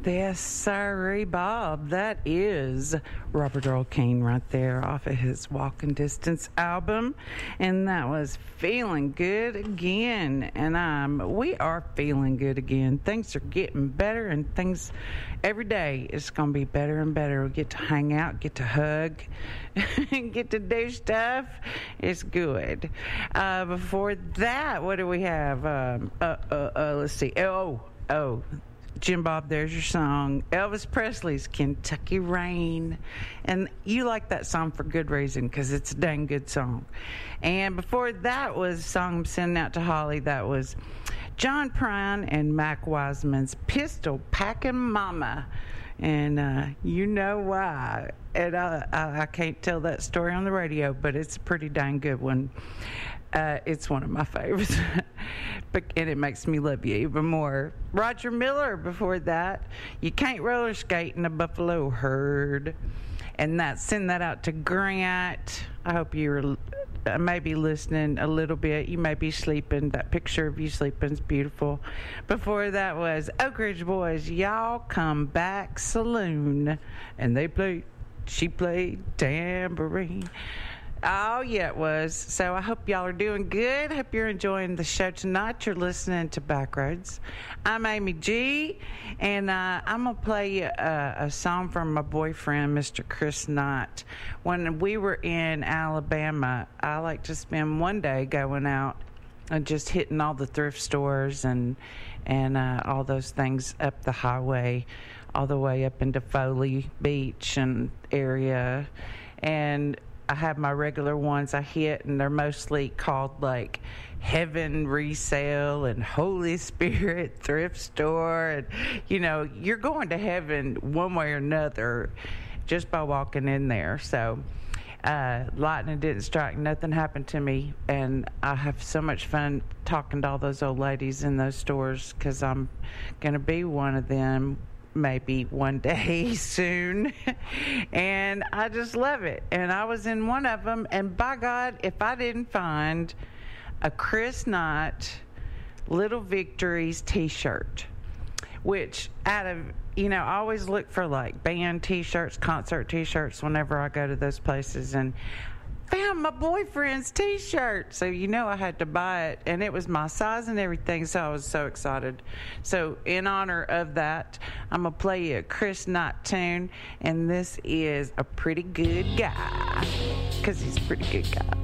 Yes, sorry, Bob. That is Robert Earl Keen right there off of his Walking Distance album. And that was Feeling Good Again. And we are feeling good again. Things are getting better, and things every day is going to be better and better. We get to hang out, get to hug, get to do stuff. It's good. Before that, what do we have? Let's see. Oh. Jim Bob, there's your song. Elvis Presley's Kentucky Rain. And you like that song for good reason, because it's a dang good song. And before that was a song I'm sending out to Holly. That was John Prine and Mac Wiseman's Pistol Packin' Mama. And you know why. And I can't tell that story on the radio, but it's a pretty dang good one. It's one of my favorites. And it makes me love you even more. Roger Miller before that. You can't roller skate in a buffalo herd. And send that out to Grant. I hope you're maybe listening a little bit. You may be sleeping. That picture of you sleeping is beautiful. Before that was Oak Ridge Boys, Y'all Come Back Saloon. And she played tambourine. Oh, yeah, it was. So I hope y'all are doing good. Hope you're enjoying the show tonight. You're listening to Backroads. I'm Amy G, and I'm going to play a song from my boyfriend, Mr. Chris Knight. When we were in Alabama, I like to spend one day going out and just hitting all the thrift stores and all those things up the highway, all the way up into Foley Beach and area. And I have my regular ones I hit, and they're mostly called like Heaven Resale and Holy Spirit Thrift Store. And, you're going to heaven one way or another just by walking in there. So lightning didn't strike, nothing happened to me. And I have so much fun talking to all those old ladies in those stores, because I'm going to be one of them maybe one day soon. And I just love it. And I was in one of them, and by God, if I didn't find a Chris Knight Little Victories t-shirt, which I always look for like band t-shirts, concert t-shirts whenever I go to those places, and found my boyfriend's t-shirt. So I had to buy it, and it was my size and everything, so I was so excited. So in honor of that, I'm gonna play you a Chris Knight tune, and this is A Pretty Good Guy, because he's a pretty good guy.